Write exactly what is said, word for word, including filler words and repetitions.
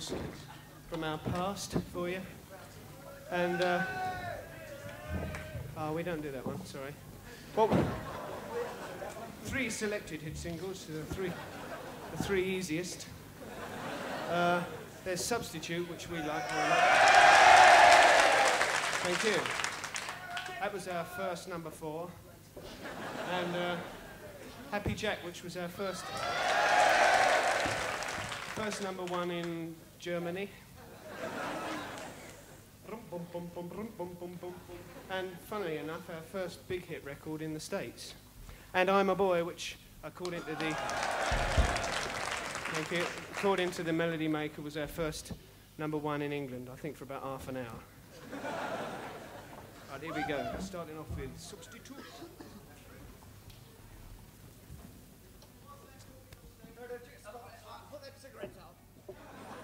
singles from our past for you. And, uh, oh, we don't do that one, sorry. Well, three selected hit singles, the three, the three easiest. Uh, there's Substitute, which we like very much. Thank you. That was our first number four. And uh, Happy Jack, which was our first, first number one in Germany. And funnily enough, our first big hit record in the States. And I'm a Boy, which according to the thank you, according to the Melody Maker was our first number one in England, I think for about half an hour. Right, here we go, starting off with Substitute.